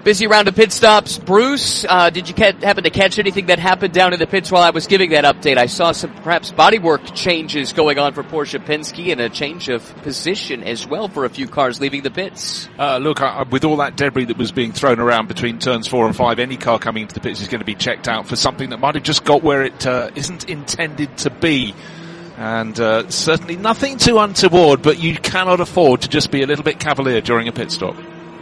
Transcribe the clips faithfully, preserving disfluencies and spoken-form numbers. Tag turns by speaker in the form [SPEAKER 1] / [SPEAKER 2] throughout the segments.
[SPEAKER 1] Busy round of pit stops. Bruce, uh, did you ca- happen to catch anything that happened down in the pits while I was giving that update? I saw some perhaps bodywork changes going on for Porsche Penske and a change of position as well for a few cars leaving the pits.
[SPEAKER 2] Uh, look, I, with all that debris that was being thrown around between turns four and five, any car coming into the pits is going to be checked out for something that might have just got where it uh, isn't intended to be. And uh, certainly nothing too untoward, but you cannot afford to just be a little bit cavalier during a pit stop.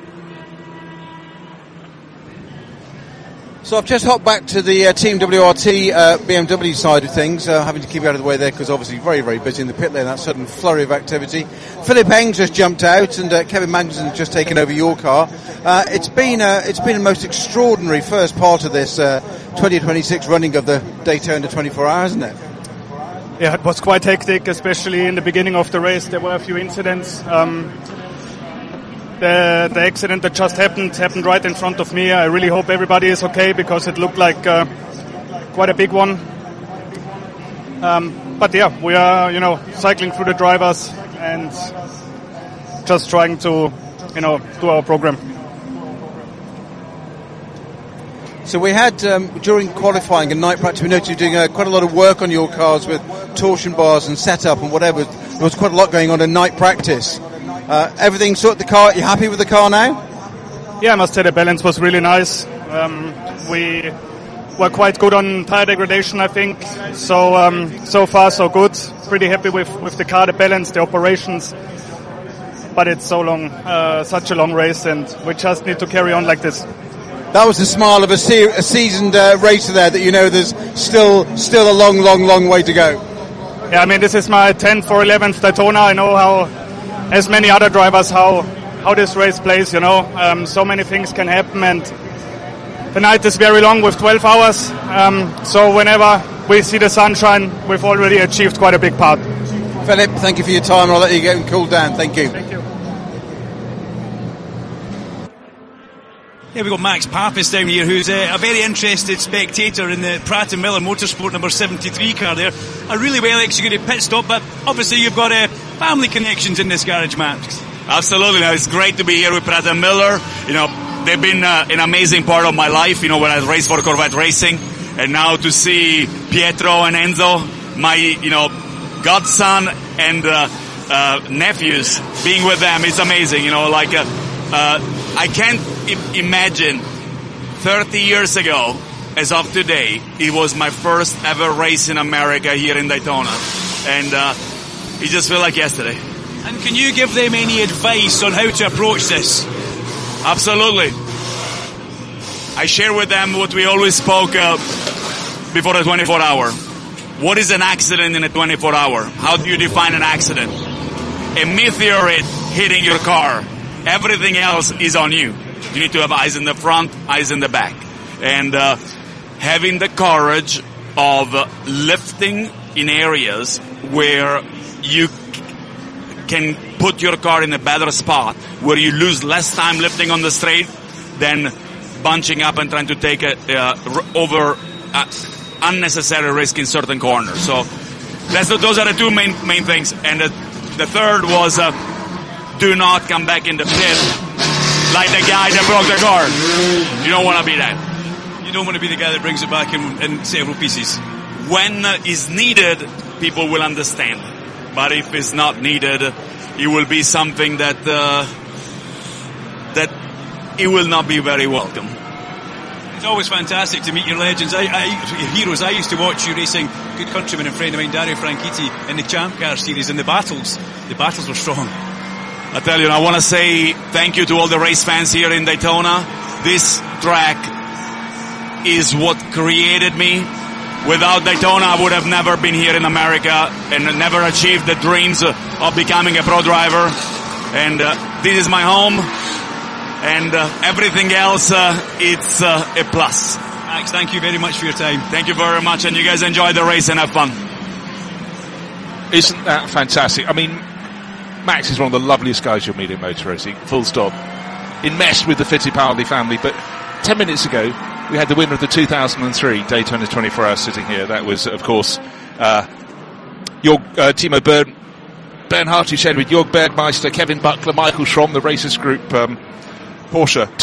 [SPEAKER 3] So I've just hopped back to the uh, Team W R T uh, B M W side of things, uh, having to keep out of the way there because obviously very, very busy in the pit lane, that sudden flurry of activity. Philip Eng's just jumped out and uh, Kevin Magnussen has just taken over your car. Uh, it's been uh, it's been a most extraordinary first part of this uh, twenty twenty-six running of the Daytona twenty-four hours, isn't it?
[SPEAKER 4] Yeah, it was quite hectic, especially in the beginning of the race. There were a few incidents. Um, The, the accident that just happened happened right in front of me. I really hope everybody is okay because it looked like uh, quite a big one. Um, but yeah, we are, you know, cycling through the drivers and just trying to, you know, do our program.
[SPEAKER 3] So we had, um, during qualifying and night practice, we noticed you doing uh, quite a lot of work on your cars with torsion bars and setup and whatever. There was quite a lot going on in night practice. Uh, everything sorted the car. You happy with the car now?
[SPEAKER 4] Yeah, I must say the balance was really nice. Um, we were quite good on tire degradation, I think. So um, so far so good. Pretty happy with, with the car, the balance, the operations. But it's so long, uh, such a long race, and we just need to carry on like this.
[SPEAKER 3] That was the smile of a, se- a seasoned uh, racer there. That you know there's still still a long, long, long way to go.
[SPEAKER 4] Yeah, I mean this is my tenth or eleventh Daytona. I know how. As many other drivers, how how this race plays, you know, um, so many things can happen, and the night is very long with twelve hours. Um, so whenever we see the sunshine, we've already achieved quite a big part.
[SPEAKER 3] Philip, thank you for your time. I'll let you get and cool down. Thank you.
[SPEAKER 4] Thank you.
[SPEAKER 5] Yeah, we've got Max Pappas down here, who's uh, a very interested spectator in the Pratt and Miller Motorsport number seventy-three car there. A really well executed pit stop, but obviously you've got uh, family connections in this garage, Max.
[SPEAKER 6] Absolutely. No, it's great to be here with Pratt and Miller. You know, they've been uh, an amazing part of my life, you know, when I raced for Corvette Racing. And now to see Pietro and Enzo, my, you know, godson and uh, uh, nephews, being with them, it's amazing. You know, like, uh, uh, I can't I- imagine thirty years ago, as of today, it was my first ever race in America here in Daytona. And uh, it just felt like yesterday.
[SPEAKER 5] And can you give them any advice on how to approach this?
[SPEAKER 6] Absolutely. I share with them what we always spoke uh, before the twenty-four hour. What is an accident in a twenty-four hour? How do you define an accident? A meteorite hitting your car. Everything else is on you. You need to have eyes in the front, eyes in the back. And uh, having the courage of uh, lifting in areas where you c- can put your car in a better spot, where you lose less time lifting on the straight than bunching up and trying to take a uh, r- over uh, unnecessary risk in certain corners. So that's the, those are the two main main things. And the, the third was uh, do not come back in the pit like the guy that broke the car. You don't want to be that.
[SPEAKER 5] You don't want to be the guy that brings it back in, in several pieces.
[SPEAKER 6] When uh, is needed, people will understand. But if it's not needed, it will be something that uh, that it will not be very welcome.
[SPEAKER 5] It's always fantastic to meet your legends, I, I, your heroes. I used to watch you racing, good countryman and friend of mine, Dario Franchitti, in the Champ Car series, and the battles, the battles were strong.
[SPEAKER 6] I tell you, I want to say thank you to all the race fans here in Daytona. This track is what created me. Without Daytona, I would have never been here in America and never achieved the dreams of becoming a pro driver. And uh, this is my home, and uh, everything else, uh, it's uh, a plus.
[SPEAKER 5] Max, thank you very much for your time.
[SPEAKER 6] Thank you very much, and you guys enjoy the race and have fun.
[SPEAKER 2] Isn't that fantastic? I mean, Max is one of the loveliest guys you'll meet in motor racing, full stop. Enmeshed with the Fittipaldi family, but ten minutes ago, we had the winner of the two thousand three Daytona twenty-four hours sitting here. That was, of course, uh, your uh, Timo Bern, Bernhardt, who shared with Jörg Bergmeister, Kevin Buckler, Michael Schromm, the Racers Group, um, Porsche.